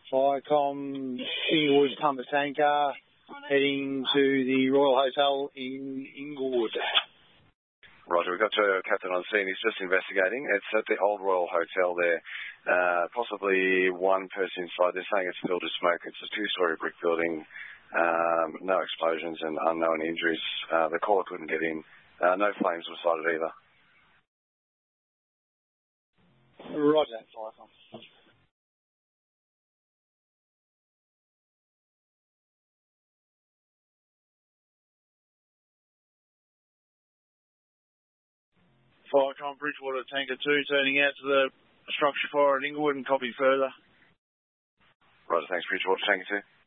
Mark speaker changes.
Speaker 1: Firecom, Inglewood Pumper Tanker, heading to the Royal Hotel in Inglewood.
Speaker 2: Roger, we've got your captain on scene. He's just investigating. It's at the Old Royal Hotel there. Possibly one person inside. They're saying it's filled with smoke. It's a two-storey brick building. No explosions and unknown injuries. The caller couldn't get in. No flames were sighted either.
Speaker 1: Roger, Firecom. Firecom, Bridgewater Tanker 2, turning out to the structure fire at Inglewood and copy further.
Speaker 2: Roger, thanks, Bridgewater Tanker 2.